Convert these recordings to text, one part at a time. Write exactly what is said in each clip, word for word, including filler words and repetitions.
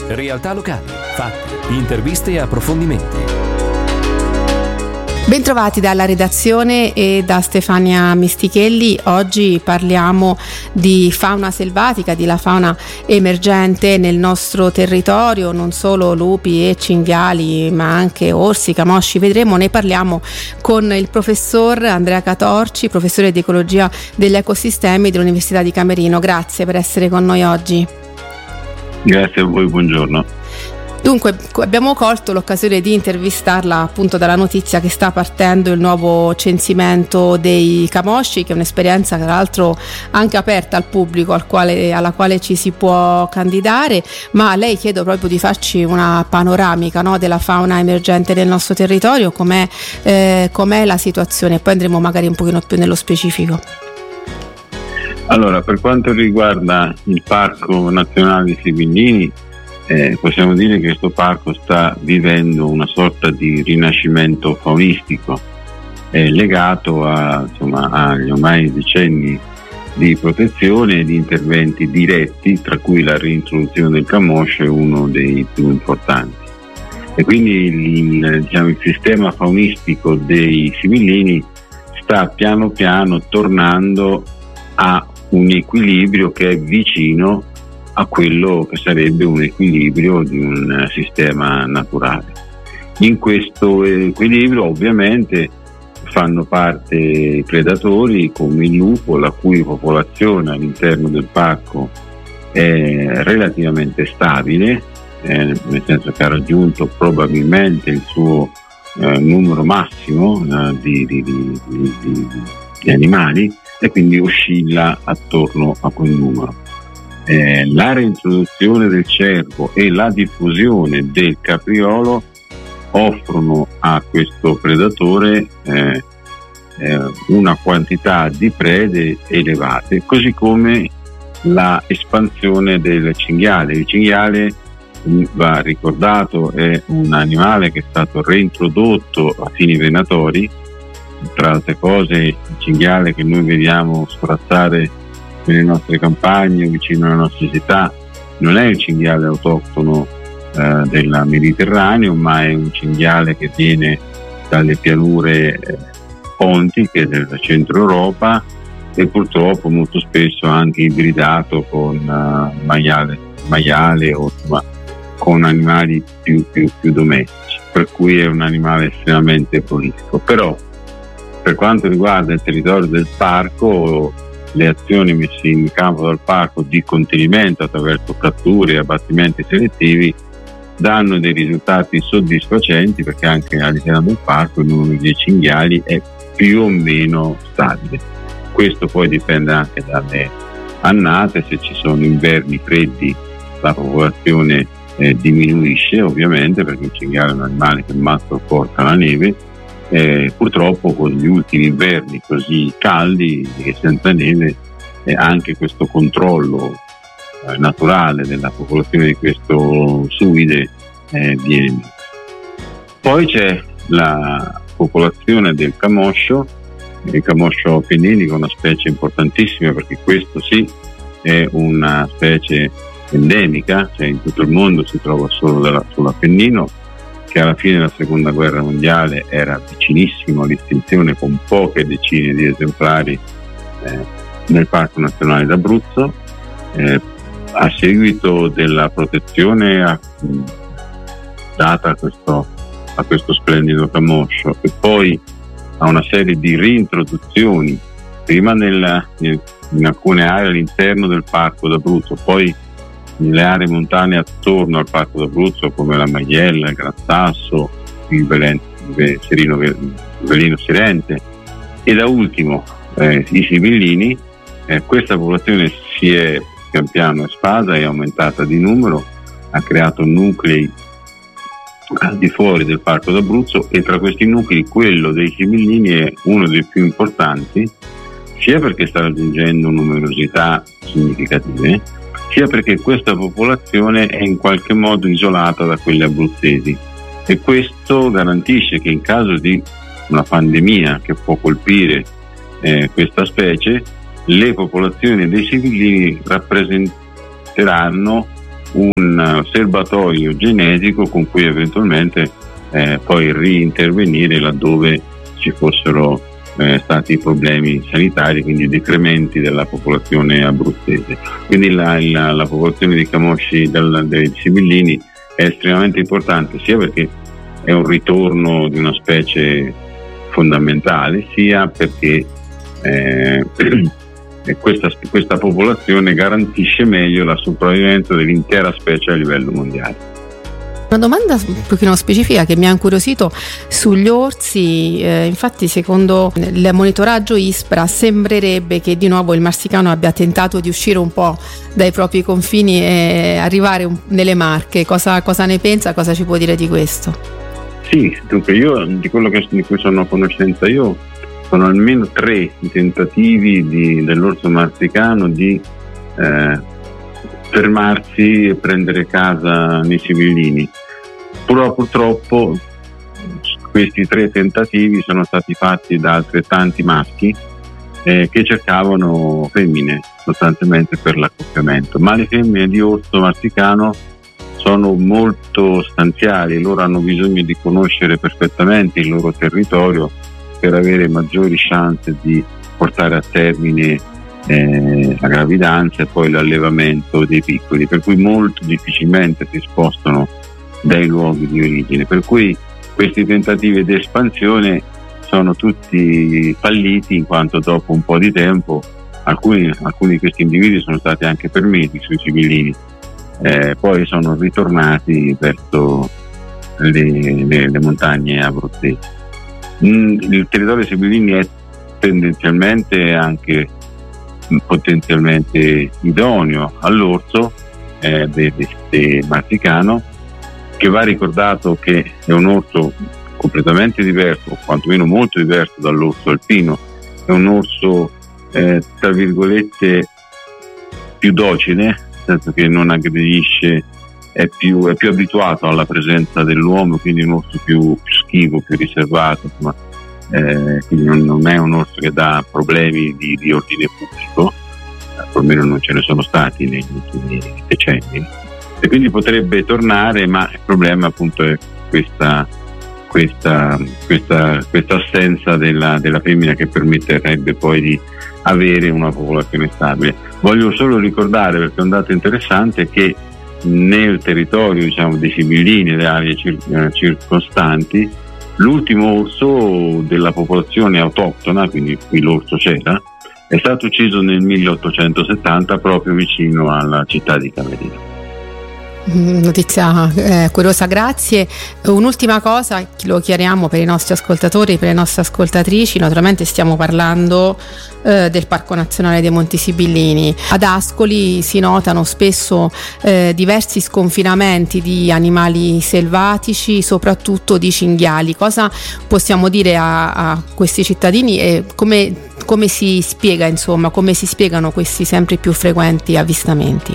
Realtà locali, fatti, interviste e approfondimenti. Bentrovati dalla redazione e da Stefania Mistichelli. Oggi parliamo di fauna selvatica, di la fauna emergente nel nostro territorio, non solo lupi e cinghiali ma anche orsi, camosci. Vedremo, ne parliamo con il professor Andrea Catorci, professore di ecologia degli ecosistemi dell'Università di Camerino. Grazie per essere con noi oggi. Grazie a voi, buongiorno. Dunque, abbiamo colto l'occasione di intervistarla appunto dalla notizia che sta partendo il nuovo censimento dei camosci, che è un'esperienza tra l'altro anche aperta al pubblico, al quale, alla quale ci si può candidare, ma a lei chiedo proprio di farci una panoramica, no, della fauna emergente del nostro territorio, com'è, eh, com'è la situazione, poi andremo magari un pochino più nello specifico. Allora, per quanto riguarda il Parco Nazionale Sibillini, Eh, possiamo dire che questo parco sta vivendo una sorta di rinascimento faunistico eh, legato a, insomma, agli ormai decenni di protezione e di interventi diretti, tra cui la reintroduzione del camoscio è uno dei più importanti. E quindi il, diciamo, il sistema faunistico dei sibillini sta piano piano tornando a un equilibrio che è vicino a quello che sarebbe un equilibrio di un sistema naturale. In questo equilibrio ovviamente fanno parte i predatori come il lupo, la cui popolazione all'interno del parco è relativamente stabile, eh, nel senso che ha raggiunto probabilmente il suo eh, numero massimo eh, di, di, di, di, di animali, e quindi oscilla attorno a quel numero. Eh, la reintroduzione del cervo e la diffusione del capriolo offrono a questo predatore eh, eh, una quantità di prede elevate, così come la espansione del cinghiale. Il cinghiale, va ricordato, è un animale che è stato reintrodotto a fini venatori. Tra altre cose, il cinghiale che noi vediamo sfrattare nelle nostre campagne, vicino alle nostre città, non è il cinghiale autoctono eh, del Mediterraneo, ma è un cinghiale che viene dalle pianure eh, pontiche del centro Europa e purtroppo molto spesso anche ibridato con uh, maiale, maiale o insomma, con animali più, più, più domestici, per cui è un animale estremamente prolifico. Però per quanto riguarda il territorio del parco, le azioni messe in campo dal parco di contenimento attraverso catture e abbattimenti selettivi danno dei risultati soddisfacenti, perché anche all'interno del parco il numero di cinghiali è più o meno stabile. Questo poi dipende anche dalle annate. Se ci sono inverni freddi la popolazione eh, diminuisce ovviamente, perché il cinghiale è un animale che ma sopporta la neve. Eh, purtroppo con gli ultimi inverni così caldi e senza neve eh, anche questo controllo eh, naturale della popolazione di questo suide eh, viene. Poi c'è la popolazione del camoscio, il camoscio appenninico, una specie importantissima, perché questo sì è una specie endemica, cioè in tutto il mondo si trova solo dalla, sull'Appennino, che alla fine della seconda guerra mondiale era vicinissimo all'estinzione con poche decine di esemplari eh, nel Parco Nazionale d'Abruzzo. Eh, a seguito della protezione a, data a questo, a questo splendido camoscio e poi a una serie di reintroduzioni, prima nella, in alcune aree all'interno del Parco d'Abruzzo, poi nelle aree montane attorno al Parco d'Abruzzo, come la Maiella, il Gran Sasso, il Veleno, il Serino, il Velino Sirente, e da ultimo eh, i sibillini. Eh, questa popolazione si è pian piano espasa, è aumentata di numero, ha creato nuclei al di fuori del Parco d'Abruzzo, e tra questi nuclei quello dei sibillini è uno dei più importanti, sia perché sta raggiungendo numerosità significative, sia perché questa popolazione è in qualche modo isolata da quelle abruzzesi, e questo garantisce che in caso di una pandemia che può colpire eh, questa specie, le popolazioni dei sibillini rappresenteranno un serbatoio genetico con cui eventualmente eh, poi reintervenire laddove ci fossero eh, stati problemi sanitari, quindi decrementi della popolazione abruzzese. Quindi la, la, la popolazione di camosci del, dei sibillini è estremamente importante, sia perché è un ritorno di una specie fondamentale, sia perché eh, questa, questa popolazione garantisce meglio la sopravvivenza dell'intera specie a livello mondiale. Una domanda un pochino specifica che mi ha incuriosito sugli orsi, eh, infatti secondo il monitoraggio ISPRA sembrerebbe che di nuovo il marsicano abbia tentato di uscire un po' dai propri confini e arrivare un, nelle Marche. Cosa, cosa ne pensa? Cosa ci può dire di questo? Sì, dunque io di quello che, di cui sono a conoscenza io sono almeno tre i tentativi di, dell'orso marsicano di eh, fermarsi e prendere casa nei sibillini. Però purtroppo questi tre tentativi sono stati fatti da altrettanti maschi eh, che cercavano femmine sostanzialmente per l'accoppiamento, ma le femmine di orso marsicano sono molto stanziali, loro hanno bisogno di conoscere perfettamente il loro territorio per avere maggiori chance di portare a termine eh, la gravidanza e poi l'allevamento dei piccoli, per cui molto difficilmente si spostano dai luoghi di origine, per cui questi tentativi di espansione sono tutti falliti, in quanto dopo un po' di tempo alcuni, alcuni di questi individui sono stati anche fermati sui sibillini, eh, poi sono ritornati verso le, le, le montagne abruzzesi. Mm, il territorio sibillini è tendenzialmente anche potenzialmente idoneo all'orso eh, del marsicano, che va ricordato che è un orso completamente diverso, o quantomeno molto diverso dall'orso alpino. È un orso eh, tra virgolette più docile, nel senso che non aggredisce, è più, è più abituato alla presenza dell'uomo, quindi è un orso più, più schivo, più riservato, insomma. Eh, quindi non, non è un orso che dà problemi di, di ordine pubblico, eh, almeno non ce ne sono stati negli ultimi decenni, e quindi potrebbe tornare, ma il problema appunto è questa, questa, questa, questa assenza della, della femmina, che permetterebbe poi di avere una popolazione stabile. Voglio solo ricordare, perché è un dato interessante, che nel territorio, diciamo, dei sibillini e delle aree cir- circostanti, l'ultimo orso della popolazione autoctona, quindi qui l'orso c'era, è stato ucciso nel milleottocentosettanta proprio vicino alla città di Camerino. Notizia eh, curiosa, grazie. Un'ultima cosa, lo chiariamo per i nostri ascoltatori, per le nostre ascoltatrici, naturalmente stiamo parlando eh, del Parco Nazionale dei Monti Sibillini. Ad Ascoli si notano spesso eh, diversi sconfinamenti di animali selvatici, soprattutto di cinghiali. Cosa possiamo dire a, a questi cittadini e come, come si spiega, insomma, come si spiegano questi sempre più frequenti avvistamenti?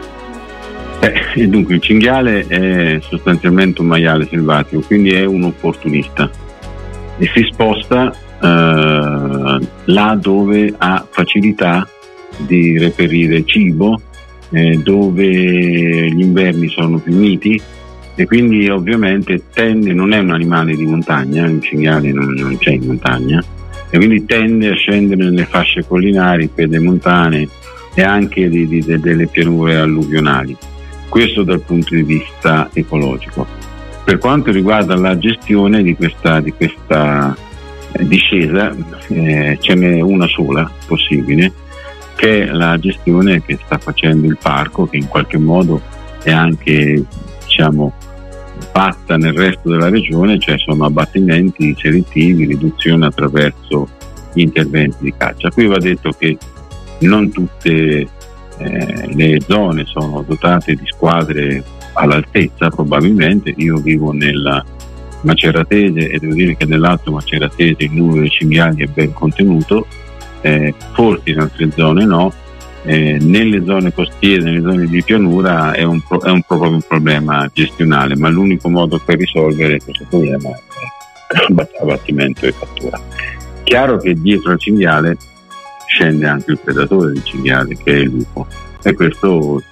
Eh, dunque il cinghiale è sostanzialmente un maiale selvatico, quindi è un opportunista e si sposta eh, là dove ha facilità di reperire cibo, eh, dove gli inverni sono più miti, e quindi ovviamente tende, non è un animale di montagna, il cinghiale non, non c'è in montagna, e quindi tende a scendere nelle fasce collinari, pedemontane e anche di, di, de, delle pianure alluvionali. Questo dal punto di vista ecologico. Per quanto riguarda la gestione di questa, di questa eh, discesa, eh, ce n'è una sola possibile, che è la gestione che sta facendo il parco, che in qualche modo è anche, diciamo, fatta nel resto della regione, cioè sono abbattimenti selettivi, riduzione attraverso gli interventi di caccia. Qui va detto che non tutte Eh, le zone sono dotate di squadre all'altezza, probabilmente. Io vivo nella Maceratese e devo dire che nell'Alto Maceratese il numero di cinghiali è ben contenuto, eh, forse in altre zone no, eh, nelle zone costiere, nelle zone di pianura è un, pro- è un proprio un problema gestionale, ma l'unico modo per risolvere questo problema è abbattimento e cattura. Chiaro che dietro al cinghiale scende anche il predatore del cinghiale, che è il lupo, e questo insomma,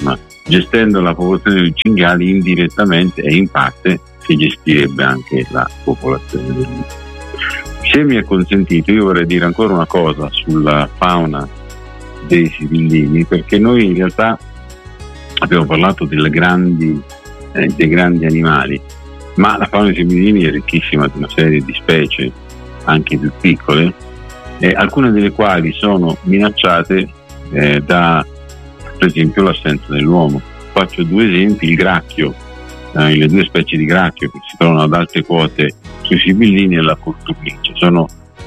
gestendo la popolazione dei cinghiali indirettamente e in parte si gestirebbe anche la popolazione del lupo. Se mi è consentito, io vorrei dire ancora una cosa sulla fauna dei sibillini, perché noi in realtà abbiamo parlato delle grandi, eh, dei grandi animali, ma la fauna dei sibillini è ricchissima di una serie di specie anche più piccole, eh, alcune delle quali sono minacciate eh, da, per esempio, l'assenza dell'uomo. Faccio due esempi: il gracchio, eh, le due specie di gracchio che si trovano ad alte quote sui sibillini e la cortucnice. Sono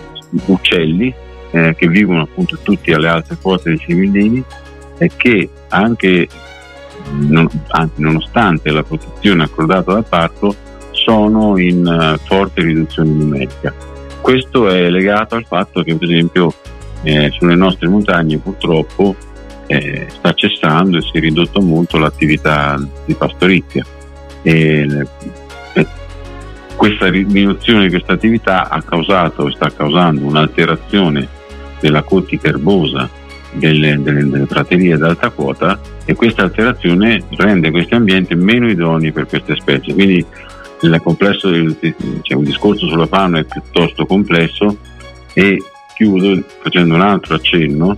uccelli eh, che vivono appunto tutti alle alte quote dei sibillini e che anche, non, anzi, nonostante la protezione accordata dal parco, sono in uh, forte riduzione numerica. Questo è legato al fatto che, per esempio, eh, sulle nostre montagne purtroppo eh, sta cessando e si è ridotto molto l'attività di pastorizia. E, eh, questa diminuzione di questa attività ha causato e sta causando un'alterazione della cottica erbosa delle, delle, delle praterie ad alta quota, e questa alterazione rende questi ambienti meno idonei per queste specie. Quindi il complesso del, cioè un discorso sulla fauna è piuttosto complesso, e chiudo facendo un altro accenno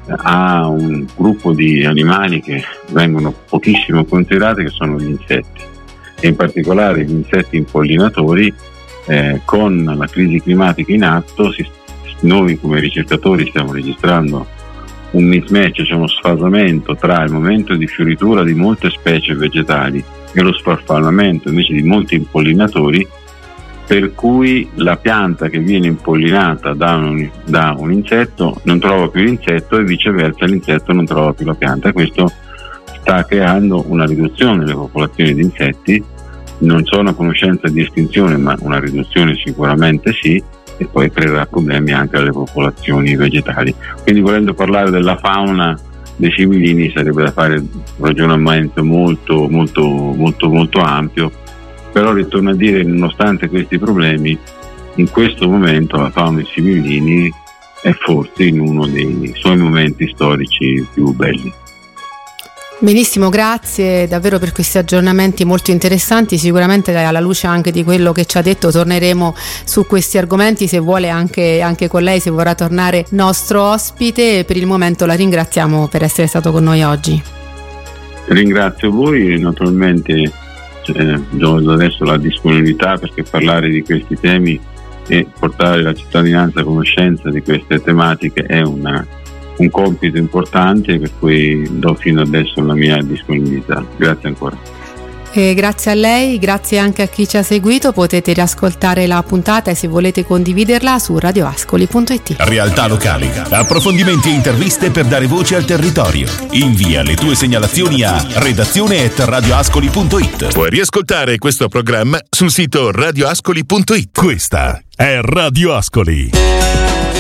a un gruppo di animali che vengono pochissimo considerati, che sono gli insetti, e in particolare gli insetti impollinatori. Eh, con la crisi climatica in atto, si, noi come ricercatori stiamo registrando un mismatch, cioè uno sfasamento tra il momento di fioritura di molte specie vegetali e lo sfarfallamento invece di molti impollinatori, per cui la pianta che viene impollinata da un, da un insetto non trova più l'insetto e viceversa l'insetto non trova più la pianta. Questo sta creando una riduzione delle popolazioni di insetti. Non sono a conoscenza di estinzione, ma una riduzione sicuramente sì, e poi creerà problemi anche alle popolazioni vegetali. Quindi, volendo parlare della fauna dei sibillini, sarebbe da fare un ragionamento molto molto molto molto ampio, però ritorno a dire, nonostante questi problemi, in questo momento la fauna dei sibillini è forse in uno dei suoi momenti storici più belli. Benissimo, grazie davvero per questi aggiornamenti molto interessanti. Sicuramente alla luce anche di quello che ci ha detto torneremo su questi argomenti, se vuole anche, anche con lei, se vorrà tornare nostro ospite. Per il momento la ringraziamo per essere stato con noi oggi. Ringrazio voi e naturalmente eh, do adesso la disponibilità, perché parlare di questi temi e portare la cittadinanza a conoscenza di queste tematiche è una un compito importante, per cui do fino adesso la mia disponibilità. Grazie ancora. E grazie a lei, grazie anche a chi ci ha seguito. Potete riascoltare la puntata e, se volete, condividerla su radio ascoli punto it. Realtà locali, approfondimenti e interviste per dare voce al territorio. Invia le tue segnalazioni a redazione at radioascoli punto it. Puoi riascoltare questo programma sul sito radioascoli punto it. Questa è Radio Ascoli.